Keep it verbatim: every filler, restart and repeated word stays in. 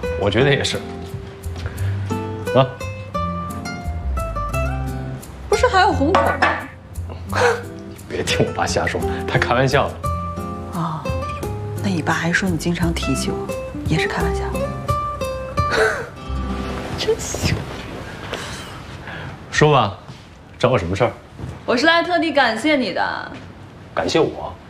我觉得也是。啊， 不是还有虹口吗？ 别听我爸瞎说，他开玩笑的。 哦，那你爸还说你经常提起我，也是开玩笑。真行。 说吧，找我什么事儿？ 我是来特地感谢你的。 感谢我？